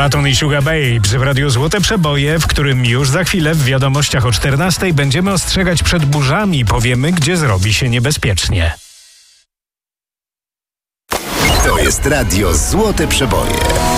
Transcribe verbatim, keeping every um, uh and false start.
Sabaton i Sugar Babes w Radiu Złote Przeboje, w którym już za chwilę w wiadomościach o czternastej będziemy ostrzegać przed burzami. Powiemy, gdzie zrobi się niebezpiecznie. To jest Radio Złote Przeboje.